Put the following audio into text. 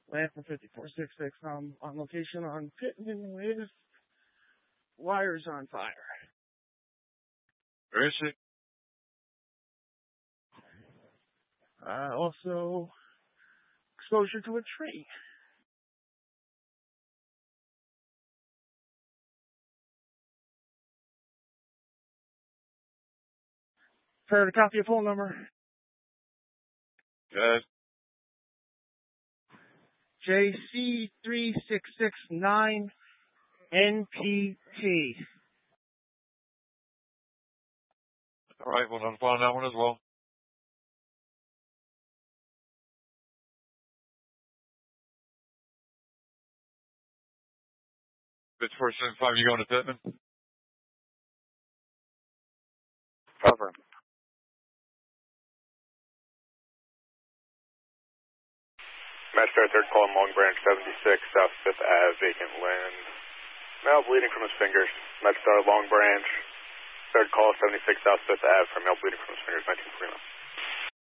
Land for 5466 on location on Pittman with wires on fire. Where is it? Also, exposure to a tree. Fair to copy a phone number. Good. JC3669 NPT. All right, we'll notify on that one as well. Bitch 475, you going to Pittman? Cover. Metro 3rd call, Long Branch 76, South 5th Ave, vacant land. Male bleeding from his fingers. Metro Long Branch, 3rd call, 76 South 5th Ave, for male bleeding from his fingers, 1949.